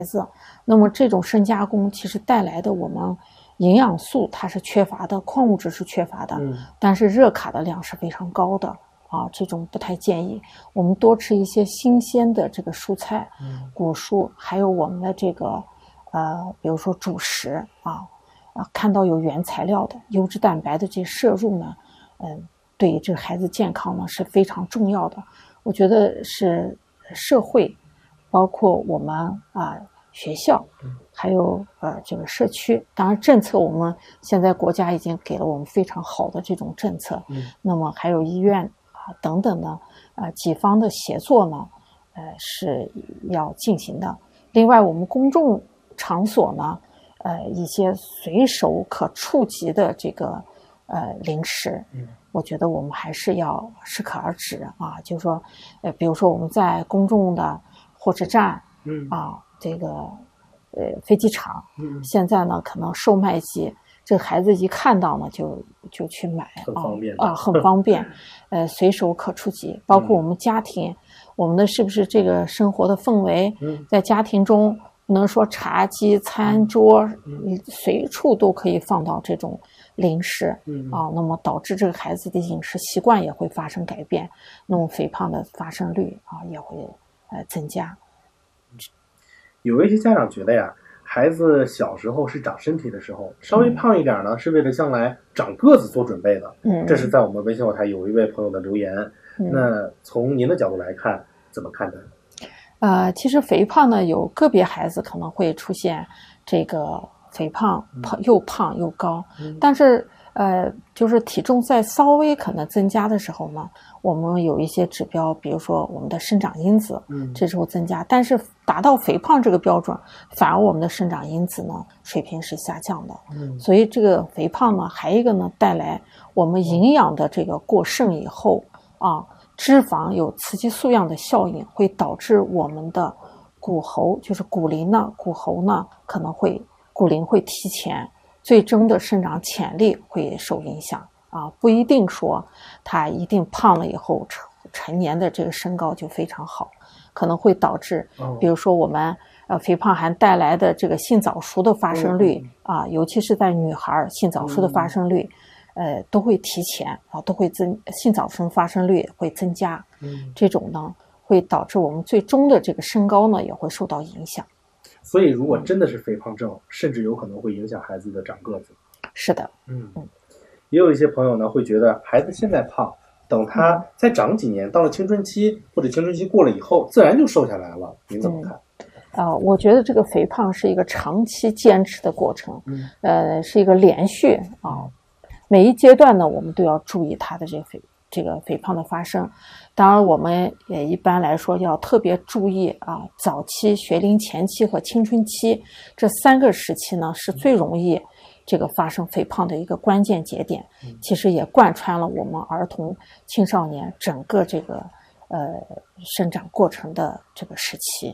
那么这种深加工其实带来的我们营养素它是缺乏的，矿物质是缺乏的，但是热卡的量是非常高的啊，这种不太建议。我们多吃一些新鲜的这个蔬菜、果蔬，还有我们的这个比如说主食看到有原材料的优质蛋白的这摄入呢，对这个孩子健康呢是非常重要的。我觉得是社会，包括我们学校，还有这个社区，当然政策我们现在国家已经给了我们非常好的这种政策，那么还有医院等等呢，几方的协作呢，是要进行的。另外，我们公众场所呢，一些随手可触及的这个零食，我觉得我们还是要适可而止就是说，比如说我们在公众的火车站，这个飞机场，现在呢可能售卖机，这个孩子一看到呢就去买， 很方便很方便，随手可触及。包括我们家庭，我们的是不是这个生活的氛围，在家庭中不能说茶几、餐桌，随处都可以放到这种零食那么导致这个孩子的饮食习惯也会发生改变，那么肥胖的发生率也会增加。 有一些家长觉得呀，孩子小时候是长身体的时候，稍微胖一点呢，是为了将来长个子做准备的。这是在我们微信后台有一位朋友的留言。那从您的角度来看，怎么看待？ 其实肥胖呢，有个别孩子可能会出现这个肥胖，又胖又高，但是就是体重在稍微可能增加的时候呢，我们有一些指标，比如说我们的生长因子，这时候增加，但是达到肥胖这个标准，反而我们的生长因子呢水平是下降的。所以这个肥胖呢，还有一个呢，带来我们营养的这个过剩以后脂肪有雌激素样的效应，会导致我们的骨骺，就是骨龄呢，骨骺呢可能会骨龄会提前，最终的生长潜力会受影响不一定说他一定胖了以后成年的这个身高就非常好，可能会导致比如说我们肥胖还带来的这个性早熟的发生率尤其是在女孩性早熟的发生率都会提前都会性早熟发生率会增加，这种呢会导致我们最终的这个身高呢也会受到影响。 所以如果真的是肥胖症，甚至有可能会影响孩子的长个子。 是的。 也有一些朋友呢会觉得孩子现在胖，等他再长几年，到了青春期或者青春期过了以后，自然就瘦下来了。您怎么看？ 我觉得这个肥胖是一个长期坚持的过程，是一个连续每一阶段呢，我们都要注意它的这个肥胖的发生。当然，我们也一般来说要特别注意早期、学龄前期和青春期这3个时期呢，是最容易这个发生肥胖的一个关键节点。其实也贯穿了我们儿童、青少年整个这个生长过程的这个时期。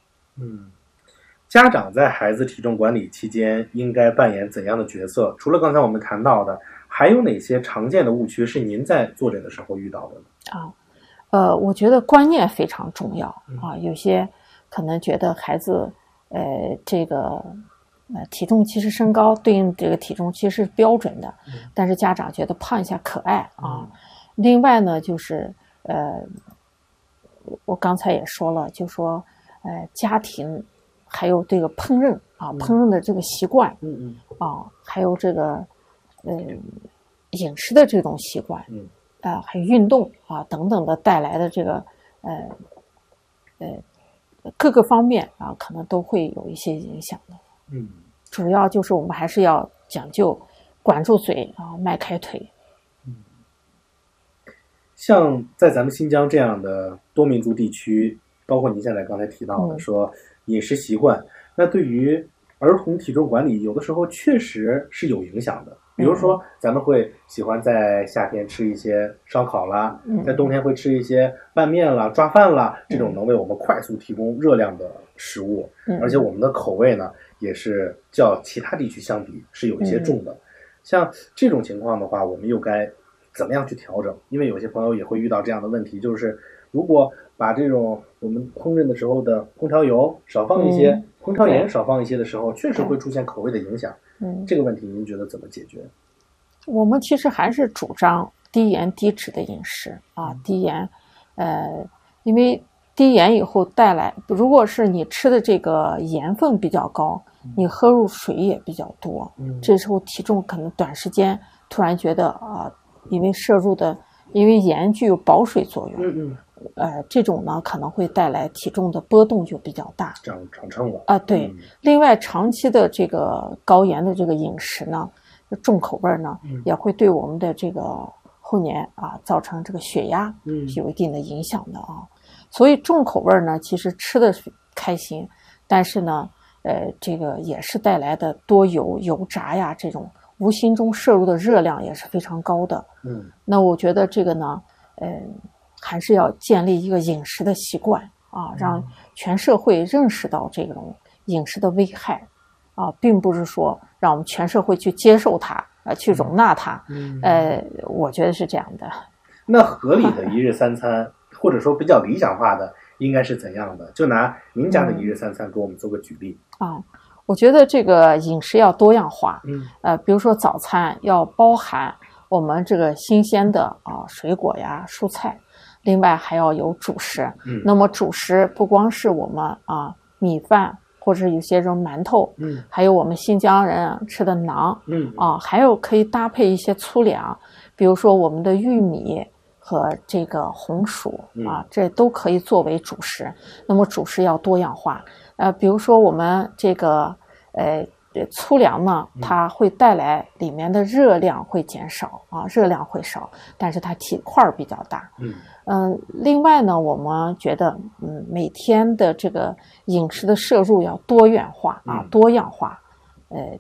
家长在孩子体重管理期间应该扮演怎样的角色？除了刚才我们谈到的，还有哪些常见的误区是您在坐诊的时候遇到的呢？ 我觉得观念非常重要有些可能觉得孩子这个体重其实身高对应这个体重其实是标准的，但是家长觉得胖一下可爱另外呢，就是我刚才也说了，就说家庭还有这个烹饪烹饪的这个习惯还有这个饮食的这种习惯还有运动等等的带来的这个各个方面可能都会有一些影响的。主要就是我们还是要讲究管住嘴迈开腿。 像在咱们新疆这样的多民族地区，包括您现在刚才提到的说饮食习惯，那对于儿童体重管理有的时候确实是有影响的。比如说咱们会喜欢在夏天吃一些烧烤啦，在冬天会吃一些拌面啦、抓饭啦，这种能为我们快速提供热量的食物，而且我们的口味呢也是较其他地区相比是有一些重的。像这种情况的话，我们又该怎么样去调整？因为有些朋友也会遇到这样的问题，就是如果把这种我们烹饪的时候的烹调油少放一些，烹调盐少放一些的时候，确实会出现口味的影响。这个问题您觉得怎么解决？ 我们其实还是主张低盐低脂的饮食啊，低盐，因为低盐以后带来，如果是你吃的这个盐分比较高，你喝入水也比较多，这时候体重可能短时间突然觉得因为盐具有保水作用，这种呢可能会带来体重的波动就比较大， 长秤了对。另外，长期的这个高盐的这个饮食呢，重口味呢，也会对我们的这个后年造成这个血压有一定的影响的啊。所以重口味呢，其实吃的开心，但是呢，这个也是带来的多油、油炸呀这种无形中摄入的热量也是非常高的。那我觉得这个呢，还是要建立一个饮食的习惯让全社会认识到这种饮食的危害并不是说让我们全社会去接受它去容纳它。我觉得是这样的。 那合理的一日三餐，或者说比较理想化的，应该是怎样的？就拿您家的一日三餐给我们做个举例。 我觉得这个饮食要多样化。比如说早餐要包含我们这个新鲜的水果呀、蔬菜，另外还要有主食。那么主食不光是我们米饭，或者有些人馒头，还有我们新疆人吃的馕，还有可以搭配一些粗粮，比如说我们的玉米和这个红薯这都可以作为主食。那么主食要多样化。比如说我们这个粗粮呢，它会带来里面的热量会减少热量会少，但是它体块比较大。另外呢，我们觉得每天的这个饮食的摄入要多元化多样化。